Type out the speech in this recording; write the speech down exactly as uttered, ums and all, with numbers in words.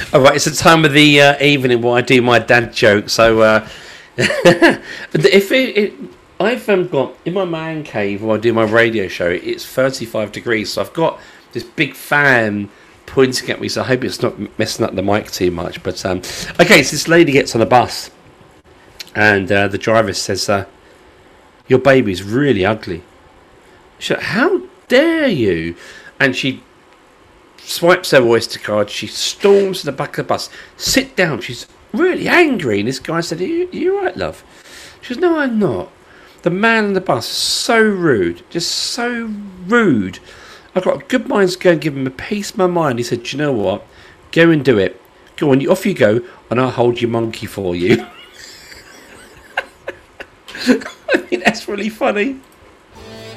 All right, it's the time of the uh, evening where I do my dad joke. So, uh, if it, it I've um, got in my man cave where I do my radio show, it's thirty-five degrees. So I've got this big fan pointing at me. So I hope it's not messing up the mic too much. But um, okay, so this lady gets on a bus, and uh, the driver says, uh, "Your baby's really ugly." She said, "How dare you?" And she swipes her Oyster card. She storms to the back of the bus. Sit down. She's really angry. And this guy said, Are you, are you right, love? She goes, No, I'm not. The man on the bus is so rude. Just so rude. I've got a good mind to go and give him a piece of my mind. He said, Do you know what? Go and do it. Go on, off you go, and I'll hold your monkey for you. I think that's really funny.